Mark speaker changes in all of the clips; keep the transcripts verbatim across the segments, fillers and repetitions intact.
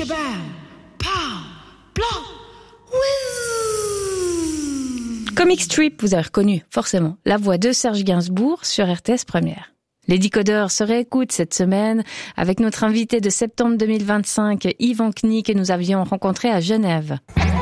Speaker 1: Shabam, pow, blanc, whiz.
Speaker 2: Comic Strip, vous avez reconnu, forcément, la voix de Serge Gainsbourg sur R T S Première. Les décodeurs se réécoutent cette semaine avec notre invité de septembre deux mille vingt-cinq, Yvan Knie, que nous avions rencontré à Genève.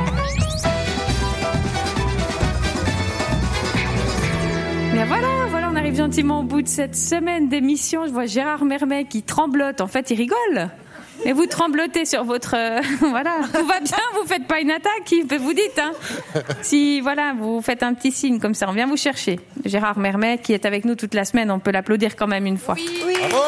Speaker 2: Mais voilà, voilà, on arrive gentiment au bout de cette semaine d'émission. Je vois Gérard Mermet qui tremblote. En fait, il rigole. Et vous tremblotez sur votre... Euh, voilà, tout va bien, vous faites pas une attaque, vous dites. Hein. Si, voilà, vous faites un petit signe comme ça, on vient vous chercher. Gérard Mermet, qui est avec nous toute la semaine, on peut l'applaudir quand même une fois.
Speaker 3: Oui, oui. Bravo.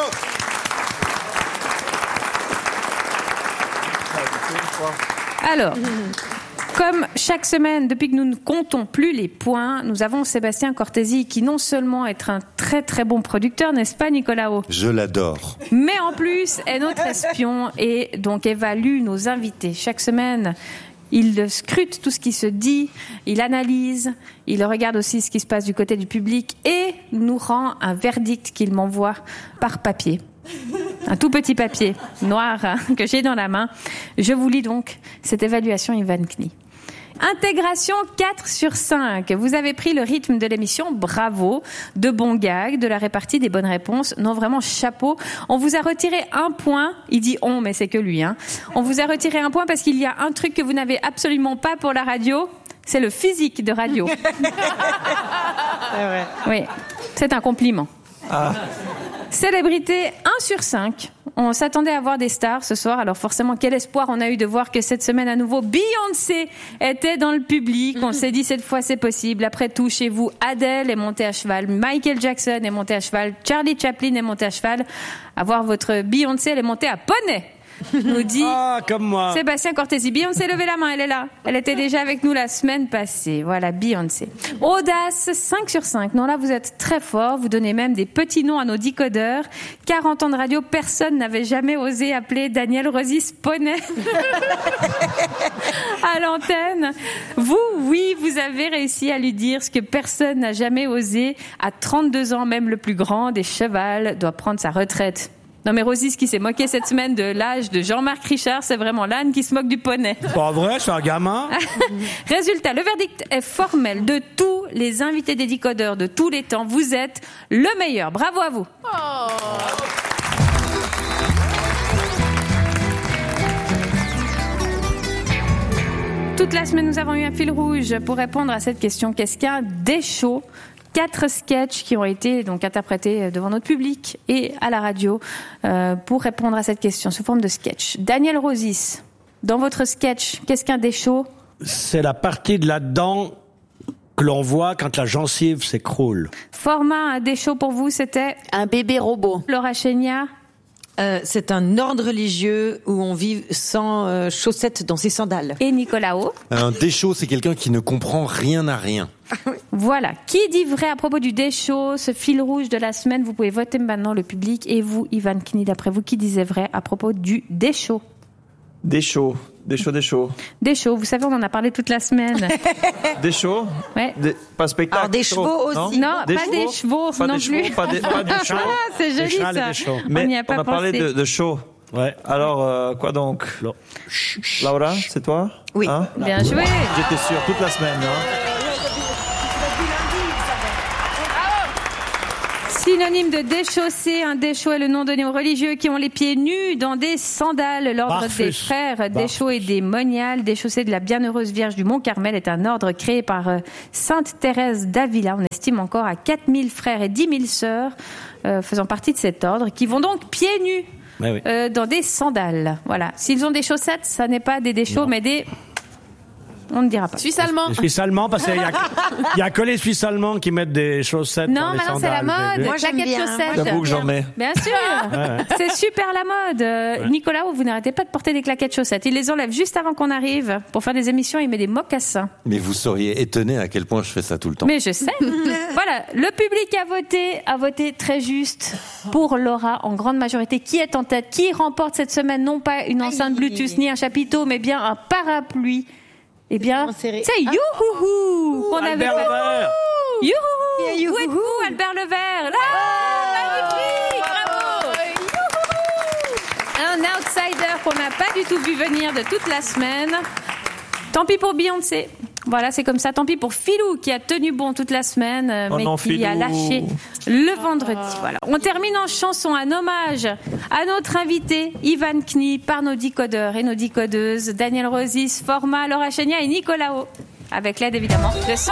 Speaker 2: Alors... Comme chaque semaine, depuis que nous ne comptons plus les points, nous avons Sébastien Cortési qui non seulement est un très très bon producteur, n'est-ce pas Nicolao ?
Speaker 4: Je l'adore.
Speaker 2: Mais en plus est notre espion et donc évalue nos invités. Chaque semaine, il scrute tout ce qui se dit, il analyse, il regarde aussi ce qui se passe du côté du public et nous rend un verdict qu'il m'envoie par papier. Un tout petit papier noir hein, que j'ai dans la main. Je vous lis donc cette évaluation Yvan Knie. Intégration quatre sur cinq. Vous avez pris le rythme de l'émission, bravo. De bons gags, de la répartie des bonnes réponses. Non, vraiment, chapeau. On vous a retiré un point. Il dit on, mais c'est que lui. Hein. On vous a retiré un point parce qu'il y a un truc que vous n'avez absolument pas pour la radio. C'est le physique de radio.
Speaker 3: C'est vrai.
Speaker 2: Oui, c'est un compliment.
Speaker 3: Ah.
Speaker 2: Célébrité un sur cinq. On s'attendait à voir des stars ce soir, alors forcément quel espoir on a eu de voir que cette semaine à nouveau Beyoncé était dans le public. On s'est dit cette fois c'est possible. Après tout, chez vous, Adele est montée à cheval, Michael Jackson est monté à cheval, Charlie Chaplin est monté à cheval. À voir votre Beyoncé, elle est montée à poney. Nous dit
Speaker 5: ah, comme moi.
Speaker 2: Sébastien Cortési. Beyoncé, levez la main, elle est là. Elle était déjà avec nous la semaine passée. Voilà, Beyoncé. Audace, cinq sur cinq. Non, là, vous êtes très fort. Vous donnez même des petits noms à nos décodeurs. quarante ans de radio, personne n'avait jamais osé appeler Daniel Rosis poney à l'antenne. Vous, oui, vous avez réussi à lui dire ce que personne n'a jamais osé. À trente-deux ans, même le plus grand des chevals doit prendre sa retraite. Non mais Rosis qui s'est moqué cette semaine de l'âge de Jean-Marc Richard, c'est vraiment l'âne qui se moque du poney.
Speaker 5: Pas vrai, c'est un gamin.
Speaker 2: Résultat, le verdict est formel de tous les invités des décodeurs de tous les temps. Vous êtes le meilleur. Bravo à vous. Oh. Toute la semaine, nous avons eu un fil rouge pour répondre à cette question. Qu'est-ce qu'un déchaud ? Quatre sketchs qui ont été donc interprétés devant notre public et à la radio euh, pour répondre à cette question sous forme de sketch. Daniel Rosis, dans votre sketch, qu'est-ce qu'un déchaud ?
Speaker 5: C'est la partie de la dent que l'on voit quand la gencive s'écroule.
Speaker 2: Format, un déchaud pour vous, c'était ?
Speaker 3: Un bébé robot.
Speaker 2: Laura Chénia ?
Speaker 6: Euh, c'est un ordre religieux où on vit sans euh, chaussettes dans ses sandales.
Speaker 2: Et Nicolao ?
Speaker 4: Un déchaud, c'est quelqu'un qui ne comprend rien à rien.
Speaker 2: Voilà. Qui dit vrai à propos du déchaud, ce fil rouge de la semaine ? Vous pouvez voter maintenant, le public. Et vous, Yvan Knie, d'après vous, qui disait vrai à propos du déchaud ?
Speaker 7: Déchaud, déchaud, déchaud.
Speaker 2: Déchaud, vous savez, on en a parlé toute la semaine.
Speaker 7: Déchaud ?
Speaker 2: Ouais.
Speaker 7: Des, pas spectacle.
Speaker 6: Alors des chevaux aussi.
Speaker 2: Non,
Speaker 7: des
Speaker 2: pas
Speaker 7: chevaux,
Speaker 2: des chevaux
Speaker 7: pas
Speaker 2: non
Speaker 7: des
Speaker 2: plus.
Speaker 7: Chevaux, pas des, pas des chevaux.
Speaker 2: Ah, c'est joli
Speaker 5: chats,
Speaker 2: ça.
Speaker 5: des chevaux.
Speaker 7: Mais
Speaker 2: on n'y a
Speaker 7: on
Speaker 2: pas
Speaker 7: a parlé
Speaker 2: pensé.
Speaker 7: de, de chaud.
Speaker 5: Ouais.
Speaker 7: Alors, euh, quoi donc ? Laura, c'est toi ?
Speaker 6: Oui.
Speaker 7: Hein ?
Speaker 2: Bien joué.
Speaker 7: J'étais sûr toute la semaine. Hein.
Speaker 2: Synonyme de déchaussé, un déchaud est le nom donné aux religieux qui ont les pieds nus dans des sandales. L'ordre
Speaker 5: Barfus.
Speaker 2: des frères
Speaker 5: Barfus.
Speaker 2: Déchaud et des Moniales, déchaussés de la Bienheureuse Vierge du Mont-Carmel, est un ordre créé par euh, Sainte Thérèse d'Avila. On estime encore à quatre mille frères et dix mille sœurs euh, faisant partie de cet ordre, qui vont donc pieds nus
Speaker 5: Ouais, oui.
Speaker 2: euh, dans des sandales. Voilà. S'ils ont des chaussettes, ça n'est pas des déchauds, mais des... On ne dira pas.
Speaker 3: Suisse allemand.
Speaker 5: Les Suisses allemands, parce qu'il y a, il y a que les Suisses allemands qui mettent des chaussettes
Speaker 2: Non,
Speaker 5: dans les
Speaker 2: maintenant c'est
Speaker 5: sandales.
Speaker 2: la mode.
Speaker 6: Moi, j'aime
Speaker 2: Claquettes
Speaker 6: bien.
Speaker 2: chaussettes.
Speaker 7: J'avoue que j'en mets.
Speaker 2: Bien sûr.
Speaker 5: Ouais, ouais.
Speaker 2: C'est super la mode. Euh,
Speaker 5: Ouais.
Speaker 2: Nicolas, vous n'arrêtez pas de porter des claquettes chaussettes. Il les enlève juste avant qu'on arrive. Pour faire des émissions, il met des mocassins.
Speaker 4: Mais vous seriez étonné à quel point je fais ça tout le temps.
Speaker 2: Mais je sais. Voilà. Le public a voté, a voté très juste pour Laura en grande majorité. Qui est en tête? Qui remporte cette semaine non pas une enceinte Bluetooth ni un chapiteau, mais bien un parapluie? Eh bien, c'est Youhouhou qu'on avait
Speaker 5: Albert
Speaker 2: fait.
Speaker 5: Levert.
Speaker 2: Youhouhou. Où êtes-vous, Albert Levert? Là, magnifique, bravo. Un outsider outsider qu'on n'a pas du tout vu venir de toute la semaine. Tant pis pour Beyoncé. Voilà, c'est comme ça. Tant pis pour Philou qui a tenu bon toute la semaine, euh,
Speaker 7: Oh
Speaker 2: mais
Speaker 7: non,
Speaker 2: qui a
Speaker 7: Philou.
Speaker 2: lâché le vendredi. Voilà. On termine en chanson, un hommage à notre invité Ivan Knie par nos décodeurs et nos décodeuses, Daniel Rosis, Format, Laura Chenia et Nicolao, avec l'aide évidemment de